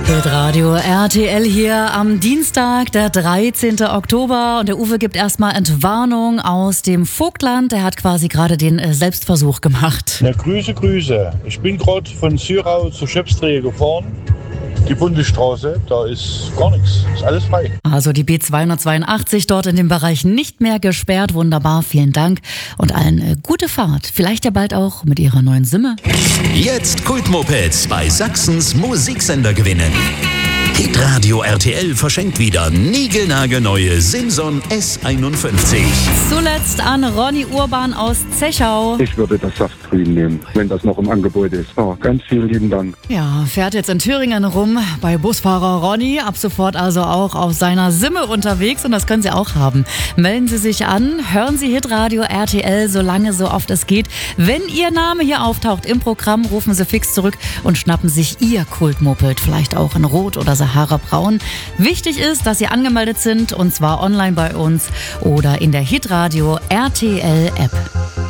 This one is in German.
Hitradio RTL hier am Dienstag, der 13. Oktober. Und der Uwe gibt erstmal Entwarnung aus dem Vogtland. Der hat quasi gerade den Selbstversuch gemacht. Ja, Grüße. Ich bin gerade von Syrau zur Schöpfstrehe gefahren. Die Bundesstraße, da ist gar nichts, ist alles frei. Also die B282 dort in dem Bereich nicht mehr gesperrt. Wunderbar, vielen Dank und allen gute Fahrt. Vielleicht ja bald auch mit ihrer neuen Simme. Jetzt Kultmopeds bei Sachsens Musiksender gewinnen. Hitradio RTL verschenkt wieder niegelnagelneue Simson S51. Zuletzt an Ronny Urban aus Zechau. Ich würde das Saftgrün nehmen, wenn das noch im Angebot ist. Oh, ganz vielen lieben Dank. Ja, fährt jetzt in Thüringen rum bei Busfahrer Ronny. Ab sofort also auch auf seiner Simme unterwegs und das können Sie auch haben. Melden Sie sich an, hören Sie Hitradio RTL, solange so oft es geht. Wenn Ihr Name hier auftaucht im Programm, rufen Sie fix zurück und schnappen sich Ihr Kultmoped, vielleicht auch in Rot oder Sahara Braun. Wichtig ist, dass Sie angemeldet sind und zwar online bei uns oder in der Hitradio RTL App.